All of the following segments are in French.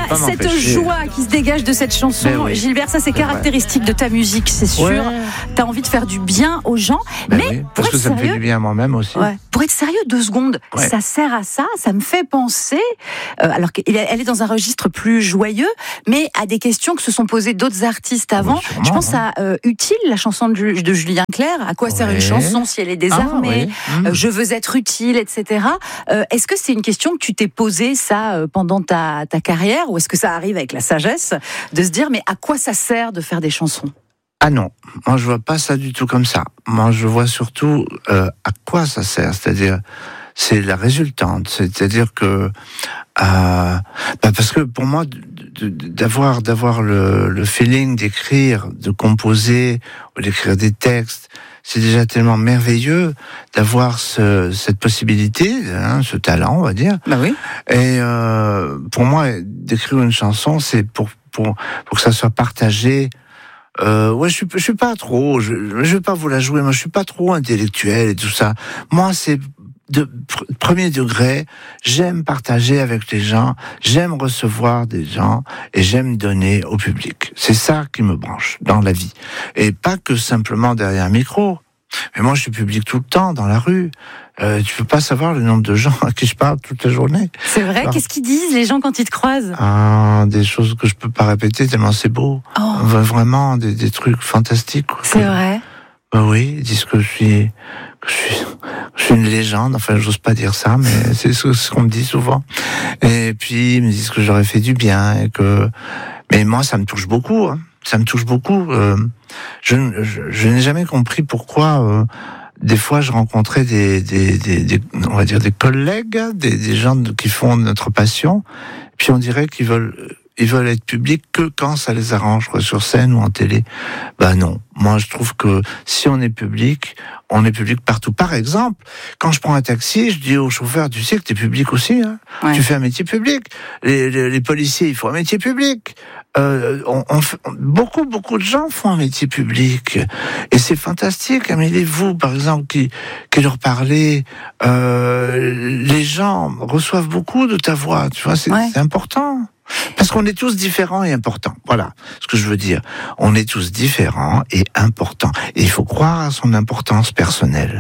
cette joie qui se dégage de cette chanson, oui. Gilbert, ça c'est caractéristique de ta musique, c'est sûr. Ouais. T'as envie de faire du bien aux gens, Ben mais oui, pour parce être que ça me fait sérieux, du bien à moi-même aussi. ouais. Pour être sérieux, 2 secondes, Ouais. ça sert à ça. Ça me fait penser, alors qu'elle est dans un registre plus joyeux, mais à des questions que se sont posées d'autres artistes avant. Oui, sûrement, Je pense à Utile, la chanson de Julien Clerc. À quoi sert une Ouais. chanson si elle est désarmée? Oui. Je veux être utile, etc. Est-ce que c'est une question que tu t'es posée, ça, pendant ta carrière, ou est-ce que ça arrive avec la sagesse de se dire, mais à quoi ça sert de faire des chansons? Ah non, moi je vois pas ça du tout comme ça. Moi je vois surtout à quoi ça sert, c'est-à-dire c'est la résultante, c'est-à-dire que parce que pour moi d'avoir le feeling d'écrire, de composer ou d'écrire des textes, c'est déjà tellement merveilleux d'avoir cette possibilité, ce talent, on va dire. Bah oui. Et pour moi, d'écrire une chanson, c'est pour que ça soit partagé. Ouais, je suis pas trop. Je vais pas vous la jouer. Moi, je suis pas trop intellectuel et tout ça. Moi, c'est de premier degré. J'aime partager avec les gens. J'aime recevoir des gens et j'aime donner au public. C'est ça qui me branche dans la vie. Et pas que simplement derrière un micro. Mais moi, je suis public tout le temps, dans la rue. Tu peux pas savoir le nombre de gens à qui je parle toute la journée. C'est vrai. Alors, Qu'est-ce qu'ils disent, les gens, quand ils te croisent? des choses que je peux pas répéter tellement c'est beau. Oh. Vraiment, des trucs fantastiques. C'est vrai. Bah oui, ils disent que je suis une légende. Enfin, j'ose pas dire ça, mais c'est ce qu'on me dit souvent. Et puis, ils me disent que j'aurais fait du bien et que... Mais moi, ça me touche beaucoup, hein. Ça me touche beaucoup. Je n'ai jamais compris pourquoi... des fois, je rencontrais on va dire des collègues, des gens qui font notre passion. Puis on dirait qu'ils veulent être publics que quand ça les arrange, quoi, sur scène ou en télé. Ben non. Moi, je trouve que si on est public partout. Par exemple, quand je prends un taxi, je dis au chauffeur, tu sais que t'es public aussi, hein. Ouais. Tu fais un métier public. Les policiers, ils font un métier public. Beaucoup de gens font un métier public. Et c'est fantastique. Mais vous, par exemple, qui leur parlez, les gens reçoivent beaucoup de ta voix. Tu vois, c'est important. Parce qu'on est tous différents et importants. Voilà ce que je veux dire. On est tous différents et importants. Et il faut croire à son importance personnelle.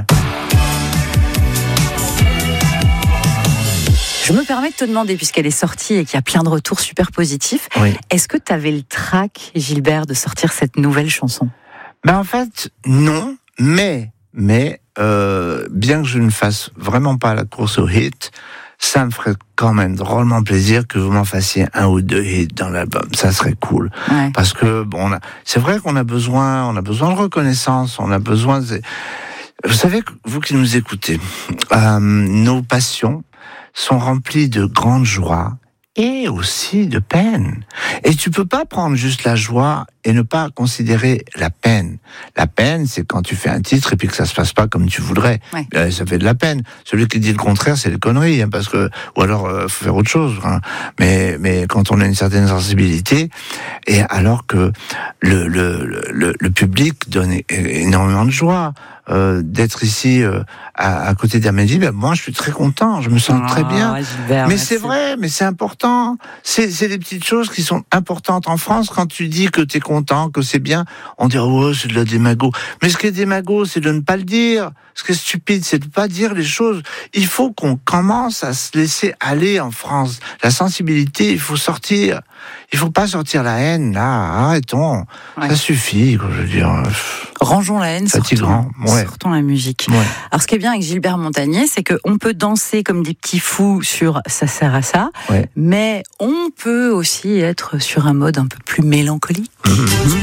Je me permets de te demander, puisqu'elle est sortie et qu'il y a plein de retours super positifs, Oui. est-ce que tu avais le trac, Gilbert, de sortir cette nouvelle chanson? Ben en fait, non. Mais bien que je ne fasse vraiment pas la course au hit, ça me ferait quand même drôlement plaisir que vous m'en fassiez 1 ou 2 hits dans l'album. Ça serait cool. Ouais. Parce que c'est vrai qu'on a besoin de reconnaissance, on a besoin de... Vous savez, vous qui nous écoutez, nos passions sont remplies de grandes joies et aussi de peine. Et tu peux pas prendre juste la joie et ne pas considérer la peine. La peine, c'est quand tu fais un titre et puis que ça se passe pas comme tu voudrais. Ouais. Ça fait de la peine. Celui qui dit le contraire, c'est des conneries, hein, parce que, ou alors, faut faire autre chose, hein. Mais quand on a une certaine sensibilité, et alors que le public donne énormément de joie, d'être ici, à côté d'Amélie, moi, je suis très content, je me sens très bien. Gilbert, Mais merci. c'est vrai, mais c'est important. C'est des petites choses qui sont importantes en France. Quand tu dis que t'es content, que c'est bien, on dit oh c'est de la démago. Mais ce qui est démago, c'est de ne pas le dire. Ce qui est stupide, c'est de ne pas dire les choses. Il faut qu'on commence à se laisser aller en France. La sensibilité, il faut sortir. Il faut pas sortir la haine là. Arrêtons. Ouais. Ça suffit, quoi, je veux dire. Rangeons la haine, Fatigant, sortons la musique. Ouais. Alors ce qui est bien avec Gilbert Montagné, c'est qu'on peut danser comme des petits fous sur Ça sert à ça, Ouais. mais on peut aussi être sur un mode un peu plus mélancolique.